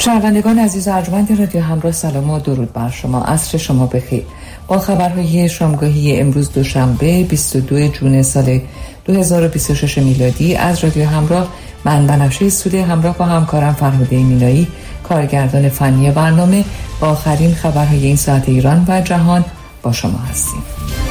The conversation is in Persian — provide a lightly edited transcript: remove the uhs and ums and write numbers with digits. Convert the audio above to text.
شنوندگان عزیز و ارجمند رادیو همراه، سلام و درود بر شما. عصر شما بخیر. با خبرهای شامگاهی امروز دوشنبه 22 جون سال 2026 میلادی از رادیو همراه، من بنفشه سوده همراه با همکارم فرهاده مینایی، کارگردان فنی برنامه، با آخرین خبرهای این ساعت ایران و جهان با شما هستیم.